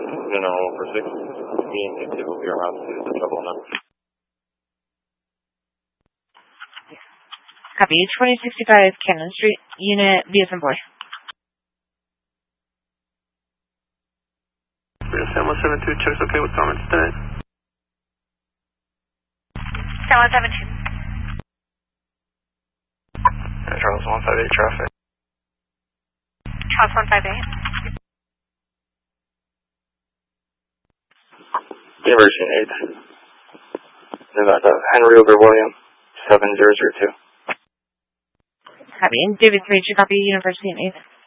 General for 6, being it will be around to the trouble now. Copy, 2065 Cannon Street, unit BSM boy. San 172, check's okay with comments tonight. San 172. Charles 158 traffic. Charles 158. University 8. Nevada, Henry over William, 7002. Copy, David 3, copy, University 8.